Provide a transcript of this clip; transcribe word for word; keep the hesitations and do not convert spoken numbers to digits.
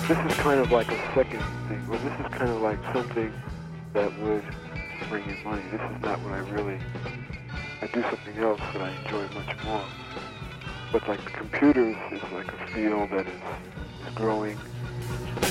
this is kind of like a second thing, or this is kind of like something that would bring in money. This is not what I really, I do something else that I enjoy much more. But like the computers is like a field that is, is growing.